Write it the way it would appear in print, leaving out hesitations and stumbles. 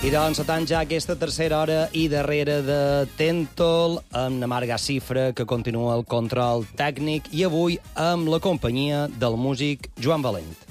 I doncs, tant ja aquesta tercera hora i darrere de Tentol, amb la Marga Cifra, que continua el control tècnic, i avui amb la companyia del músic Joan Valent.